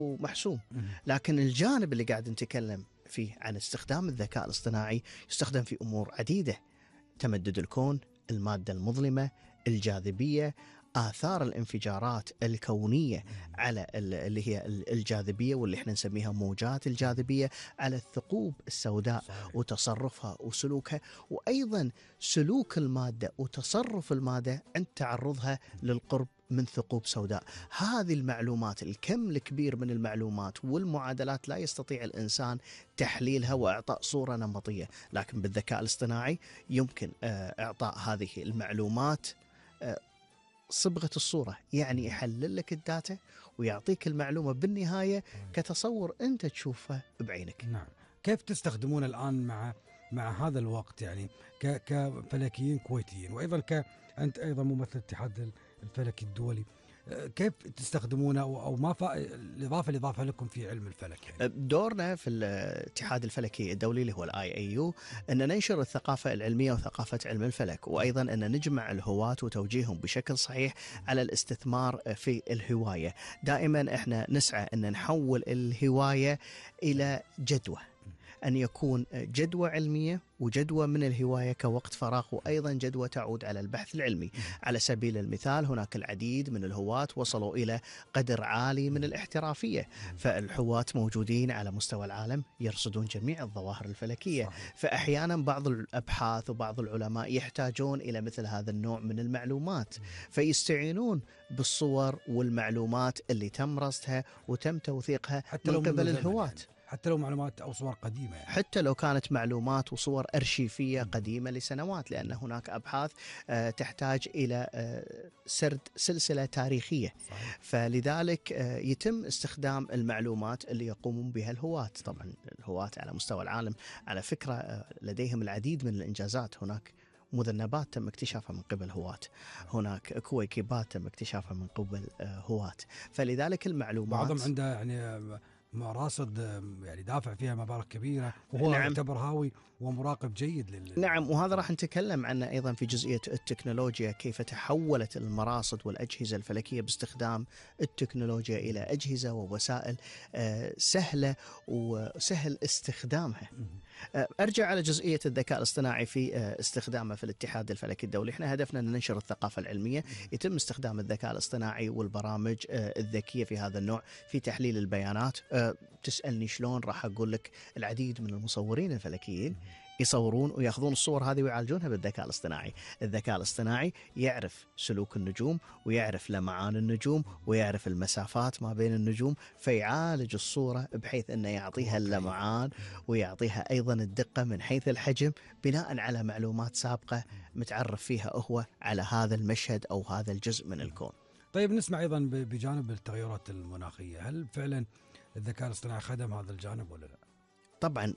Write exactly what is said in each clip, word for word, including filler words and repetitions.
ومحسوم. لكن الجانب اللي قاعد نتكلم فيه عن استخدام الذكاء الاصطناعي يستخدم في أمور عديدة: تمدد الكون، المادة المظلمة، الجاذبية، آثار الانفجارات الكونية على اللي هي الجاذبية واللي احنا نسميها موجات الجاذبية، على الثقوب السوداء وتصرفها وسلوكها، وأيضا سلوك المادة وتصرف المادة عند تعرضها للقرب من ثقوب سوداء. هذه المعلومات، الكم الكبير من المعلومات والمعادلات لا يستطيع الإنسان تحليلها وإعطاء صورة نمطية، لكن بالذكاء الاصطناعي يمكن إعطاء هذه المعلومات صبغة الصورة، يعني يحلل لك الداتا ويعطيك المعلومة بالنهاية كتصور أنت تشوفه بعينك. نعم. كيف تستخدمون الآن مع مع هذا الوقت، يعني كفلكيين كويتيين، وأيضا كأنت أيضا ممثل الاتحاد الفلكي الدولي، كيف تستخدمونه أو ما الإضافة الإضافة لكم في علم الفلك؟ يعني دورنا في الاتحاد الفلكي الدولي اللي هو الاي اي يو أن ننشر الثقافة العلمية وثقافة علم الفلك، وأيضا أن نجمع الهواة وتوجيههم بشكل صحيح على الاستثمار في الهواية. دائما احنا نسعى أن نحول الهواية إلى جدوى، أن يكون جدوى علمية وجدوى من الهواية كوقت فراغ، وأيضا جدوى تعود على البحث العلمي. على سبيل المثال هناك العديد من الهواة وصلوا إلى قدر عالي من الاحترافية، فالهواة موجودين على مستوى العالم يرصدون جميع الظواهر الفلكية. فأحيانا بعض الأبحاث وبعض العلماء يحتاجون إلى مثل هذا النوع من المعلومات، فيستعينون بالصور والمعلومات اللي تم رصدها وتم توثيقها من قبل الهواة، يعني حتى لو معلومات أو صور قديمة، يعني حتى لو كانت معلومات وصور أرشيفية قديمة لسنوات، لأن هناك أبحاث تحتاج إلى سرد سلسلة تاريخية. صحيح. فلذلك يتم استخدام المعلومات اللي يقومون بها الهواة. طبعا الهواة على مستوى العالم على فكرة لديهم العديد من الإنجازات. هناك مذنبات تم اكتشافها من قبل هواة، هناك كويكبات تم اكتشافها من قبل هواة. فلذلك المعلومات بعضهم عنده يعني مراصد يعني دافع فيها مبالغ كبيرة، وهو نعم. يعتبر هاوي ومراقب جيد لل... نعم، وهذا راح نتكلم عنه أيضا في جزئية التكنولوجيا، كيف تحولت المراصد والأجهزة الفلكية باستخدام التكنولوجيا إلى أجهزة ووسائل سهلة وسهل استخدامها. أرجع على جزئية الذكاء الاصطناعي في استخدامه في الاتحاد الفلكي الدولي. احنا هدفنا أن ننشر الثقافة العلمية. يتم استخدام الذكاء الاصطناعي والبرامج الذكية في هذا النوع في تحليل البيانات. تسألني شلون؟ راح أقول لك العديد من المصورين الفلكيين يصورون ويأخذون الصور هذه ويعالجونها بالذكاء الاصطناعي. الذكاء الاصطناعي يعرف سلوك النجوم ويعرف لمعان النجوم ويعرف المسافات ما بين النجوم، فيعالج الصورة بحيث أنه يعطيها اللمعان ويعطيها أيضا الدقة من حيث الحجم، بناء على معلومات سابقة متعرف فيها هو على هذا المشهد أو هذا الجزء من الكون. طيب، نسمع أيضا بجانب التغيرات المناخية، هل فعلا الذكاء الاصطناعي خدم هذا الجانب ولا لا؟ طبعا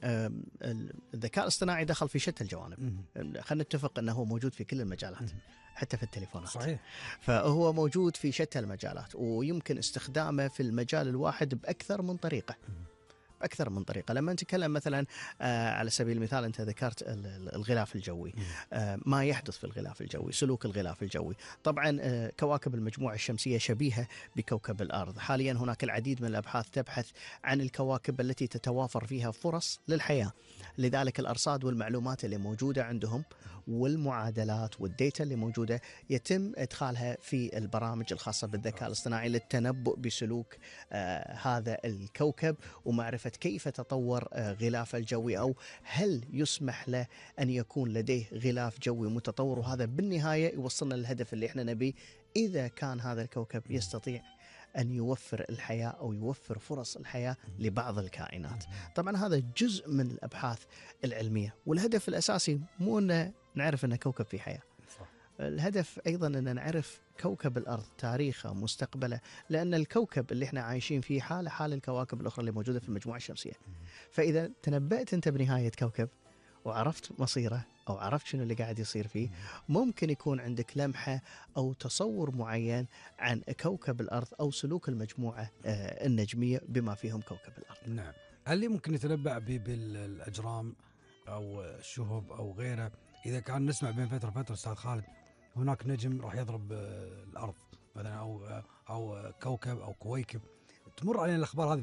الذكاء الاصطناعي دخل في شتى الجوانب. خلينا نتفق أنه هو موجود في كل المجالات، حتى في التليفونات. صحيح. فهو موجود في شتى المجالات، ويمكن استخدامه في المجال الواحد بأكثر من طريقة. أكثر من طريقة. لما نتكلم مثلا آه على سبيل المثال أنت ذكرت الغلاف الجوي، آه ما يحدث في الغلاف الجوي، سلوك الغلاف الجوي. طبعا آه كواكب المجموعة الشمسية شبيهة بكوكب الأرض. حاليا هناك العديد من الأبحاث تبحث عن الكواكب التي تتوافر فيها فرص للحياة. لذلك الأرصاد والمعلومات اللي موجودة عندهم والمعادلات والديتا اللي موجودة يتم إدخالها في البرامج الخاصة بالذكاء الاصطناعي للتنبؤ بسلوك آه هذا الكوكب ومعرفة كيف تطور غلاف الجوي، أو هل يسمح له أن يكون لديه غلاف جوي متطور. وهذا بالنهاية يوصلنا للهدف اللي احنا نبيه، إذا كان هذا الكوكب يستطيع أن يوفر الحياة أو يوفر فرص الحياة لبعض الكائنات. طبعا هذا جزء من الأبحاث العلمية، والهدف الأساسي مو أن نعرف أن كوكب فيه حياة. الهدف أيضا أن نعرف كوكب الأرض، تاريخه، مستقبله، لأن الكوكب اللي احنا عايشين فيه حال حال الكواكب الأخرى اللي موجودة في المجموعة الشمسية. فإذا تنبأت أنت بنهاية كوكب وعرفت مصيره أو عرفت شنو اللي قاعد يصير فيه، ممكن يكون عندك لمحة أو تصور معين عن كوكب الأرض أو سلوك المجموعة النجمية بما فيهم كوكب الأرض. نعم. هل ممكن يتنبأ بالأجرام أو الشهب أو غيره؟ إذا كان نسمع بين فترة فترة أستاذ خالد هناك نجم راح يضرب الأرض مثلا، أو أو كوكب أو كويكب تمر علينا الاخبار هذه